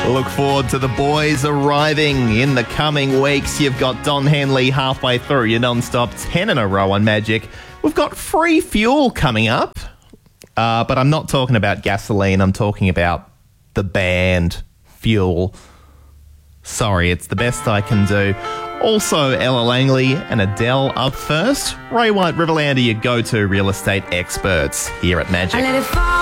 Look forward to the boys arriving in the coming weeks. You've got Don Henley halfway through your non-stop 10 in a row on Magic. We've got free fuel coming up, but I'm not talking about gasoline. I'm talking about the band Fuel. Sorry, it's the best I can do. Also, Ella Langley and Adele up first. Ray White, Riverland are your go-to real estate experts here at Magic.